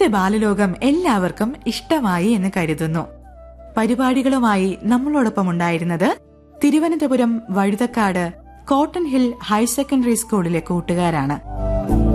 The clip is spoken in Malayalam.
ഇന്നത്തെ ബാലലോകം എല്ലാവർക്കും ഇഷ്ടമായി എന്ന് കരുതുന്നു. പരിപാടികളുമായി നമ്മളോടൊപ്പം ഉണ്ടായിരുന്നത് Thiruvananthapuram Vazhuthacaud cotton hill higher secondary സ്കൂളിലെ കൂട്ടുകാരാണ്.